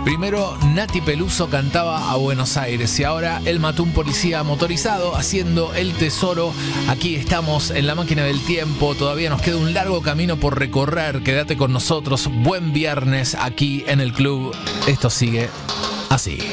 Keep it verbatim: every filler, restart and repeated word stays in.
Primero Nati Peluso cantaba a Buenos Aires y ahora él mató un policía motorizado haciendo El Tesoro. Aquí estamos en la máquina del tiempo, todavía nos queda un largo camino por recorrer. Quédate con nosotros, buen viernes aquí en el club. Esto sigue así.